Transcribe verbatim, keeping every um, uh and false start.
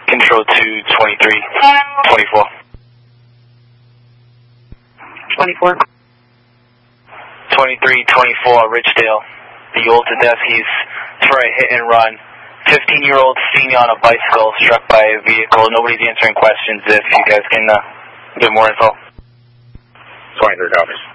Control two, twenty-three, twenty-four. twenty-four. twenty-three, twenty-four, Richdale. The old Tedeschi's for a hit and run. fifteen-year-old senior on a bicycle struck by a vehicle. Nobody's answering questions. If you guys can uh, give more info. twenty-three copies.